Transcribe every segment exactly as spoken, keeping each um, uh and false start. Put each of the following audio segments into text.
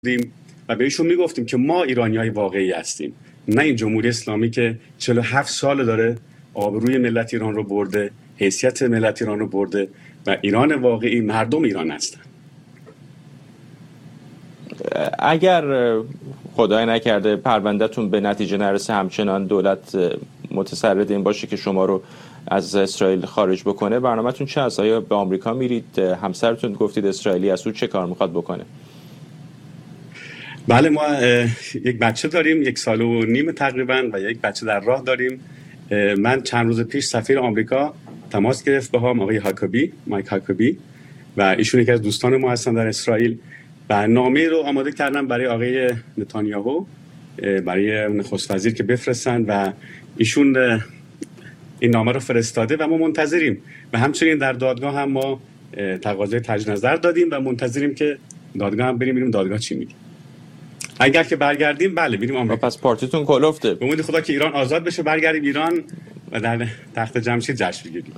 و بهشون میگفتیم که ما ایرانیای واقعی هستیم، نه این جمهوری اسلامی که چهل و هفت سال داره آبروی ملت ایران رو برده، حیثیت ملت ایران رو برده و ایران واقعی مردم ایران هستن. اگر خدای نکرده پروندهتون به نتیجه نرسه، همچنان دولت متسرد این باشه که شما رو از اسرائیل خارج بکنه، برنامه‌تون چه است؟ آیا به آمریکا میرید؟ همسرتون گفتید اسرائیلی است، او چه کار میخواد بکنه؟ بله، ما یک بچه داریم، یک سال و نیم تقریبا، و یک بچه در راه داریم. من چند روز پیش سفیر آمریکا تماس گرفت با هم، آقای هاکابی، مایک هاکابی، و ایشون یکی از دوستان ما هستن در اسرائیل. برنامه رو آماده کردن برای آقای نتانیاهو، برای نخست وزیر که بفرستن، و ایشون این نامه رو فرستاده و ما منتظریم. و همچنین در دادگاه هم ما تقاضای تجدید نظر دادیم و منتظریم که دادگاه هم بریم ببینیم دادگاه چی میگه. اگر که برگردیم بله میریم آمریکا. پس پارتیتون کلفته. به امید خدا که ایران آزاد بشه برگردیم ایران و در تخت جمشید جشن بگیریم.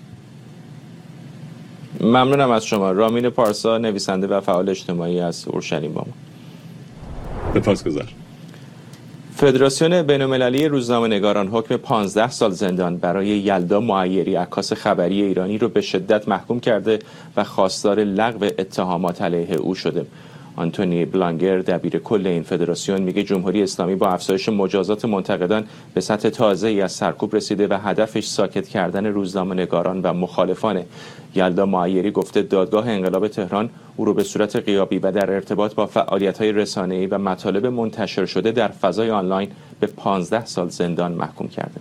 ممنونم از شما. رامین پارسا، نویسنده و فعال اجتماعی از اورشلیم با ما. سپاسگزارم. فدراسیون بین‌المللی روزنامه‌نگاران حکم پانزده سال زندان برای یلدا معیری، عکاس خبری ایرانی رو به شدت محکوم کرده و خواستار لغو اتهامات علیه او شده. آنتونی بلانگر، دبیر کل این فدراسیون، میگه جمهوری اسلامی با افزایش مجازات منتقدان به سطح تازه‌ای از سرکوب رسیده و هدفش ساکت کردن روزنامه‌نگاران و مخالفانه. یلدا معیری گفته دادگاه انقلاب تهران او رو به صورت غیابی و در ارتباط با فعالیت‌های رسانه‌ای و مطالب منتشر شده در فضای آنلاین به پانزده سال زندان محکوم کرده.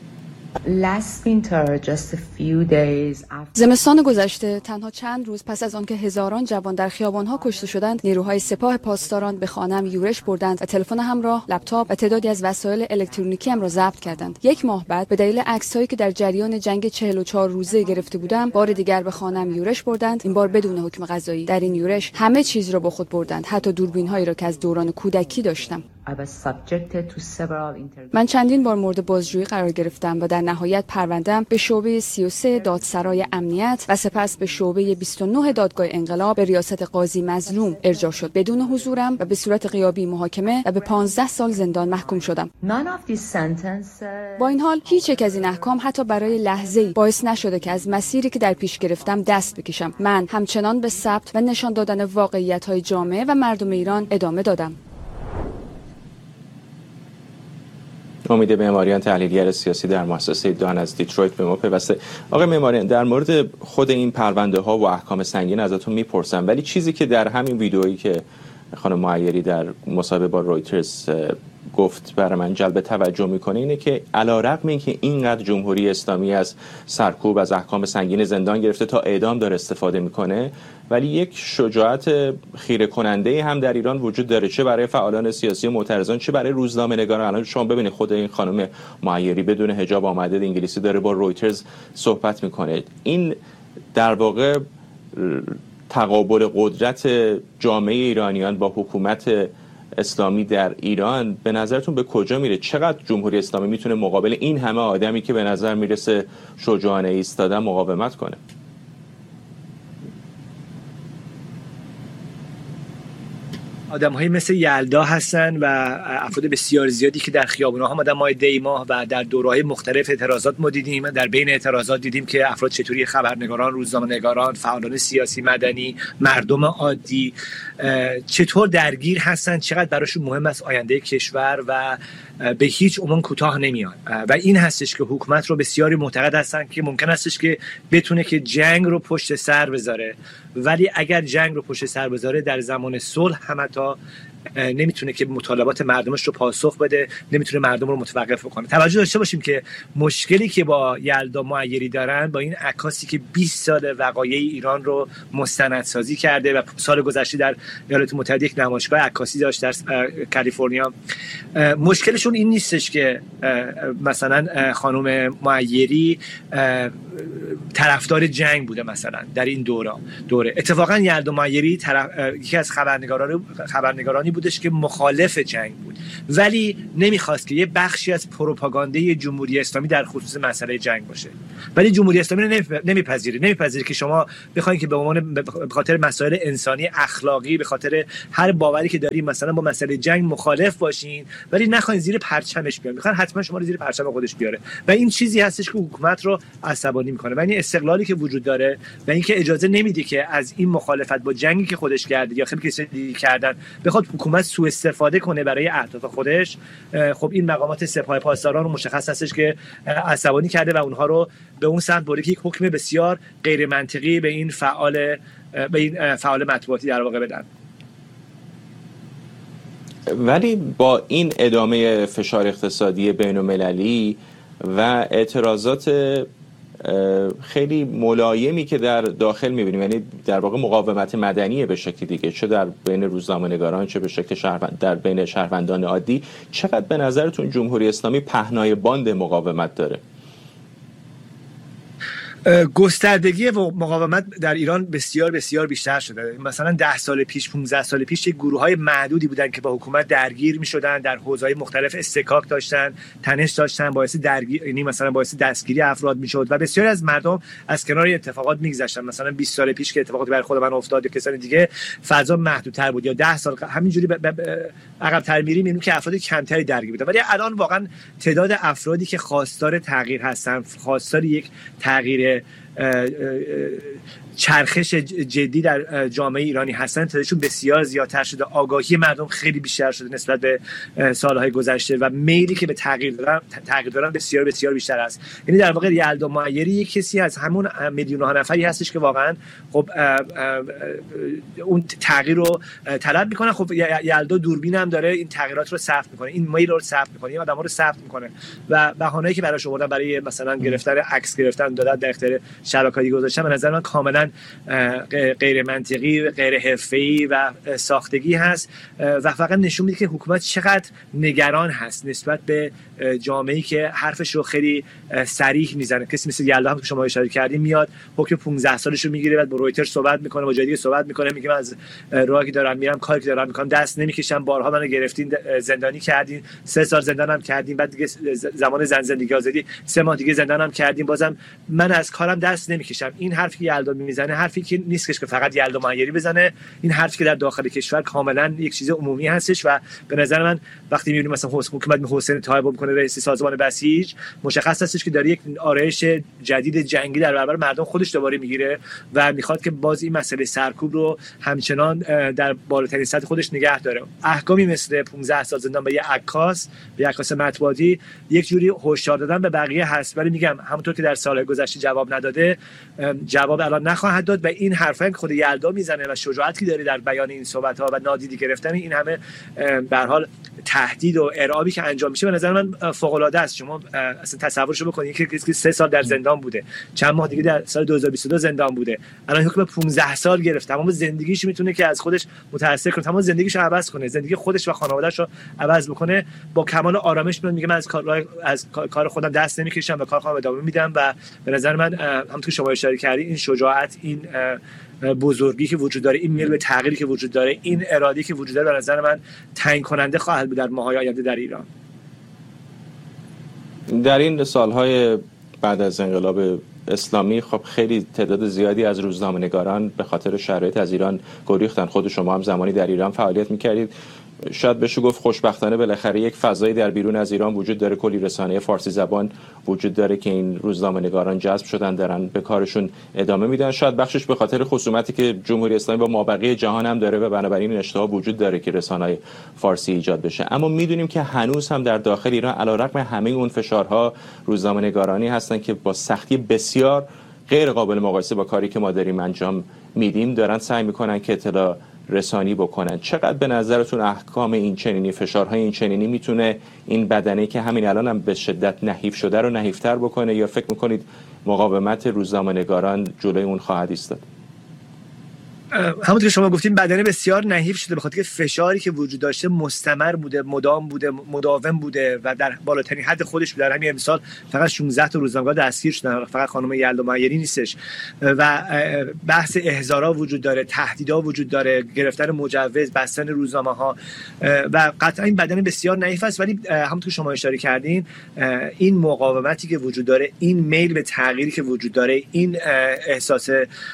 زمستان گذشته تنها چند روز پس از آنکه هزاران جوان در خیابان‌ها کشته شدند، نیروهای سپاه پاسداران به خانه‌ام یورش بردند و تلفن همراه، لپتاپ و تعدادی از وسایل الکترونیکی هم را ضبط کردند. یک ماه بعد به دلیل عکس‌هایی که در جریان جنگ چهل و چهار روزه گرفته بودم، بار دیگر به خانه‌ام یورش بردند، این بار بدون حکم قضایی. در این یورش همه چیز را با خود بردند، حتی دوربین‌هایی را که از دوران کودکی داشتم. من چندین بار مورد بازجویی قرار گرفتم و در نهایت پرونده‌ام به شعبه سی و سه دادسرای امنیت و سپس به شعبه بیست و نه دادگاه انقلاب به ریاست قاضی مظلوم ارجاع شد. بدون حضورم و به صورت غیابی محاکمه و به پانزده سال زندان محکوم شدم. با این حال هیچ یک از این احکام حتی برای لحظه‌ای باعث نشده که از مسیری که در پیش گرفتم دست بکشم. من همچنان به ثبت و نشان دادن واقعیت‌های جامعه و مردم ایران ادامه دادم. امید معماریان، تحلیلگر سیاسی در مؤسسه دان از دیترویت، به ما پیوسته. آقای معماریان، در مورد خود این پرونده ها و احکام سنگین ازتون میپرسم، ولی چیزی که در همین ویدئویی که خانم معیری در مصاحبه با رویترز گفت برای من جلب توجه میکنه اینه که علیرغم اینکه اینقدر جمهوری اسلامی از سرکوب، از احکام سنگین زندان گرفته تا اعدام داره استفاده میکنه، ولی یک شجاعت خیره کننده هم در ایران وجود داره، چه برای فعالان سیاسی معترضان، چه برای روزنامه‌نگاران. الان شما ببینید خود این خانم معیری بدون حجاب آمده انگلیسی داره با رویترز صحبت میکنه. این در واقع تقابل قدرت جامعه ایرانیان با حکومت اسلامی در ایران به نظرتون به کجا میره؟ چقدر جمهوری اسلامی میتونه مقابل این همه آدمی که به نظر میرسه شجاعانه ایستادن مقاومت کنه؟ آدم‌هایی مثل یلدا هستن و افراد بسیار زیادی که در خیابون‌ها هم آدم ماه دی ماه و در دوره‌های مختلف اعتراضات ما دیدیم. در بین اعتراضات دیدیم که افراد چطوری خبرنگاران، روزنامه‌نگاران، فعالان سیاسی مدنی، مردم عادی چطور درگیر هستن، چقدر براشون مهم است آینده کشور و به هیچ عنوان کوتاه نمیان. و این هستش که حکومت رو بسیاری معتقد هستن که ممکن هستش که بتونه که جنگ رو پشت سر بذاره، ولی اگر جنگ رو پشت سر بذاره در زمان صلح هم تا نمیتونه که مطالبات مردمش رو پاسخ بده، نمیتونه مردم رو متوقف کنه. توجه داشته باشیم که مشکلی که با یلدا معیری دارن، با این عکاسی که بیست سال وقایع ایران رو مستندسازی کرده و سال گذشته در ایالات متحده یک نمایشگاه عکاسی داشت در کالیفرنیا، مشکلشون این نیستش که مثلا خانم معیری طرفدار جنگ بوده مثلا در این دوره دوره اتفاقا یلدا معیری طرف... یکی از خبرنگاران خبرنگارانی عثمانی بودش که مخالف جنگ بود، ولی نمیخواست که یه بخشی از پروپاگاندای جمهوری اسلامی در خصوص مسئله جنگ باشه. ولی جمهوری اسلامی رو نمیپذیره نمیپذیره که شما بخواید که به عنوان به خاطر مسائل انسانی، اخلاقی، به خاطر هر باوری که داریم مثلا با مسئله جنگ مخالف باشین، ولی نخواین زیر پرچمش بیان، میخوان حتما شما رو زیر پرچم خودش بیاره. و این چیزی هستش که حکومت رو عصبانی میکنه و این استقلالی که وجود داره و اینکه اجازه نمیده که از این مخالفت با جنگی که خودش کرده یا خیلی کسی دیگه کردن بخواد حکومت سوء استفاده کنه برای اهداف خودش. خب این مقامات سپاه پاسداران رو مشخص هستش که عصبانی کرده و اونها رو به اون سمت برده که یک حکم بسیار غیر منطقی به این فعال به این فعال مطبوعاتی در واقع بدن. ولی با این ادامه فشار اقتصادی بین‌المللی و اعتراضات خیلی ملایمی که در داخل می‌بینیم، یعنی در واقع مقاومت مدنی به شکلی دیگه، چه در بین روزنامه‌نگاران چه به شکل شهروند در بین شهروندان عادی، چقدر به نظرتون جمهوری اسلامی پهنای باند مقاومت داره؟ گستردگی و مقاومت در ایران بسیار بسیار بیشتر شده. مثلا ده سال پیش، پانزده سال پیش یک گروه‌های معدودی بودن که با حکومت درگیر می‌شدن، در حوزه‌های مختلف استکاک داشتن، تنش داشتن، باعث درگیر یعنی مثلا باعث دستگیری افراد می‌شد و بسیاری از مردم از کنار اتفاقات می‌گذشتن. مثلا بیست سال پیش که اتفاقاتی برای خود من افتاد یا کسان دیگه، فضا محدودتر بود، یا ده سال همینجوری عقب‌تر می‌ریم می‌بینیم که افراد کمتری درگیر بودن. ولی الان واقعا تعداد افرادی که خواستار تغییر هستن، خواستار یک تغییر چرخش جدی در جامعه ایرانی هستن، تعدادشون بسیار زیادتر شده. آگاهی مردم خیلی بیشتر شده نسبت به سالهای گذشته و میلی که به تغییر دارن تغییر دارن بسیار بسیار بیشتر است. یعنی در واقع یلدا معیری یک کسی از همون میلیون ها نفری هستش که واقعا خب اون تغییر رو طلب میکنه. خب یلدا دوربین هم داره، این تغییرات رو ثبت میکنه، این میل رو ثبت میکنه، این آدما رو ثبت میکنه و بهانه‌ای که براش آوردن برای مثلا گرفتن عکس گرفتن دادن در اختیار شبکه‌ای گذاشتن، به نظر من کاملا غیر منطقی، غیر حرفه‌ای و ساختگی هست و فقط نشون میده که حکومت چقدر نگران هست نسبت به جامعه‌ای که حرفش رو خیلی صریح میزنه. کسی مثل یلدا هم که شما اشاره کردین میاد حکم پانزده سالش رو میگیره، بعد با رویتر صحبت میکنه، با جای دیگه صحبت میکنه، میگه من از راهی که دارم میرم، کاری که دارم میکنم دست نمیکشم، بارها منو گرفتین، زندانی کردین، سه سال زندانم کردین، بعد دیگه زمان زن زندگی آزادی سه ماه دیگه زندانم کردین، بازم من از کارم دست نمیکشم. این حرفی که یلدا میزنه حرفی که نیست که فقط یلدا معیری بزنه، این حرفی که در داخل کشور کاملا یک چیز عمومی هستش و به نظر من وقتی میبینیم مثلا حکومت حسین طایب میکنه رئیس سازمان بسیج، مشخص هستش که داره یک آرایش جدید جنگی در برابر مردم خودش دوباره میگیره و میخواد که باز این مسئله سرکوب رو همچنان در بالاترین سطح خودش نگه داره. احکامی مثل پانزده سال زندان به یک عکاس به یک عکاس مطبوعاتی یک جوری هشدار دادن به بقیه هست، ولی میگم همونطور که در سال‌های گذشته جواب نداده، جواب الان نخواهد داد و این حرفا که خود یلدا میزنه و شجاعتی داره در بیان این صحبت‌ها و نادیده گرفتن این همه به هر حال تهدید و ارعابی که انجام میشه، به نظر من فوق‌العاده است. شما اصلا تصورشو بکنید که کسی که سه سال در زندان بوده، چند ماه دیگه در سال دو هزار و بیست و دو زندان بوده، الان حکم پانزده سال گرفت، تمام زندگیش میتونه که از خودش متأثر کنه، تمام زندگیشو عوض کنه، زندگی خودش و خانواده‌اش رو عوض بکنه، با کمال آرامش میاد میگه من از کار از کار خودم دست نمیکشم و کار خودم ادامه میدم. و به نظر من همونطور که شما اشاره کردید این شجاعت، این بزرگی که وجود داره، این میل به تغییری که وجود داره، این ارادی که وجود داره، به نظر من تعیین کننده خواهد بود در ماه‌های آینده در ایران. در این سالهای بعد از انقلاب اسلامی خب خیلی تعداد زیادی از روزنامه‌نگاران به خاطر شرایط از ایران گریختن. خود شما هم زمانی در ایران فعالیت می‌کردید. شاید بشه گفت خوشبختانه بالاخره یک فضایی در بیرون از ایران وجود داره، کلی رسانه فارسی زبان وجود داره که این روزنامه‌نگاران جذب شدن، دارن به کارشون ادامه میدن. شاید بخشش به خاطر خصومتی که جمهوری اسلامی با مابقی جهان هم داره و بنابراین این اشتها وجود داره که رسانه‌های فارسی ایجاد بشه. اما میدونیم که هنوز هم در داخل ایران علیرغم همه اون فشارها روزنامه‌نگارانی هستن که با سختی بسیار غیر قابل مقایسه با کاری که ما داریم انجام میدیم دارن سعی میکنن که اطلاع رسانی بکنن. چقدر به نظرتون احکام این چنینی، فشارهای این چنینی میتونه این بدنه که همین الان هم به شدت نحیف شده رو نحیفتر بکنه، یا فکر میکنید مقاومت روزنامه‌نگاران جلوی اون خواهد ایستاد؟ همونطور که شما گفتیم بدنه بسیار نحیف شده به خاطر که فشاری که وجود داشته مستمر بوده، مدام بوده، مداوم بوده و در بالاترین حد خودش بوده. در همین امسال فقط شانزده تا روزنامه‌نگار دستگیر شدن، فقط خانم یلدا معیری نیستش و بحث احضارا وجود داره، تهدیدها وجود داره، گرفتن مجوز، بستن روزنامه‌ها و قطعا این بدن بسیار نحیف است. ولی همونطور که شما اشاره کردین این مقاومتی که وجود داره، این میل به تغییری که وجود داره، این احساس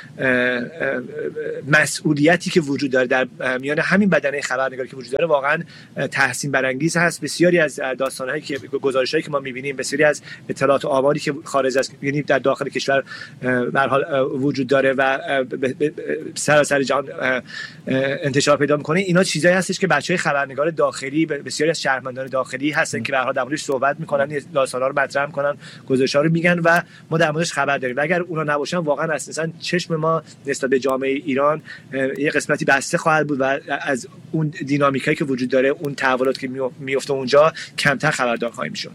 مسئولیتی که وجود داره در میان همین بدنه خبرنگاری که وجود داره واقعا تحسین برانگیز هست. بسیاری از داستان‌هایی که گزارش‌هایی که ما می‌بینیم، بسیاری از اطلاعات آماری که خارج از یعنی در داخل کشور به هر حال وجود داره و سراسر جهان انتشار پیدا می‌کنه، اینا چیزایی هستش که بچه‌های خبرنگار داخلی، بسیاری از شهروندان داخلی هستن که به هر حال در موردش صحبت می‌کنن، داستان‌ها رو مطرح می‌کنن، گزارش‌ها رو میگن و ما در موردش خبر داریم. و اگر اونا نباشن واقعا اساساً چشم ما نسبت به جامعه ایران یه قسمتی بسته خواهد بود و از اون دینامیکایی که وجود داره، اون تحولاتی که میفته اونجا کمتر خبردار خواهیم شد.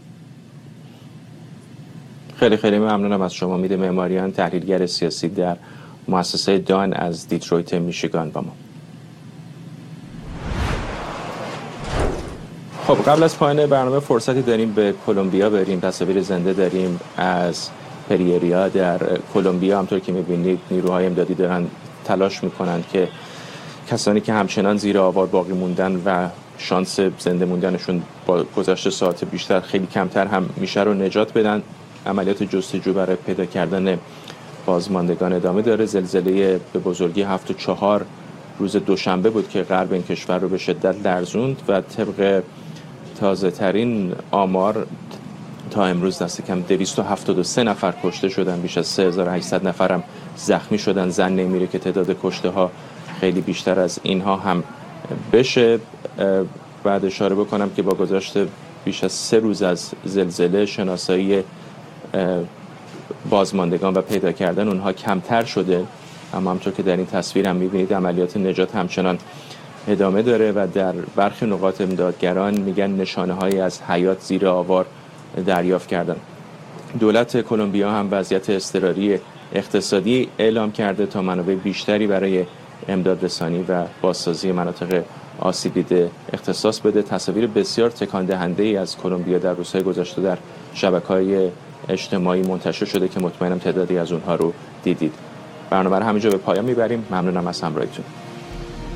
خیلی خیلی ممنونم از شما امید معماریان، تحلیلگر سیاسی در مؤسسه دان از دیترویت میشیگان با ما. خب قبل از پایان برنامه فرصتی داریم به کلمبیا بریم. تصاویر زنده داریم از پریریا در کلمبیا. همطور که می‌بینید نیروهای امدادی دارن تلاش میکنند که کسانی که همچنان زیر آوار باقی موندن و شانس زنده موندنشون با گذشت ساعت بیشتر خیلی کمتر هم میشه رو نجات بدن. عملیات جستجو برای پیدا کردن بازماندگان ادامه داره. زلزله به بزرگی هفت و چهار روز دوشنبه بود که غرب این کشور رو به شدت لرزوند و طبق تازه ترین آمار تا امروز دست کم دویست و هفتاد و سه نفر کشته شدن، بیش از سه هزار و هشتصد نفر هم زخمی شدن. زن نمیره که تعداد کشته ها خیلی بیشتر از اینها هم بشه. بعد اشاره بکنم که با گذشت بیش از سه روز از زلزله شناسایی بازماندگان و پیدا کردن اونها کمتر شده، اما همطور که در این تصویر هم میبینید عملیات نجات همچنان ادامه داره و در برخی نقاط امدادگران میگن نشانه هایی از حیات زیر آوار دریافت کردن. دولت کلمبیا هم وضعیت اضطراری اقتصادی اعلام کرده تا منابع بیشتری برای امداد رسانی و بازسازی مناطق آسیب دیده اختصاص بده. تصاویر بسیار تکان دهنده ای از کلمبیا در روزهای گذشته در شبکه‌های اجتماعی منتشر شده که مطمئنم تعدادی از اونها رو دیدید. برنامه رو همینجا به پایان میبریم. ممنونم از همراهیتون.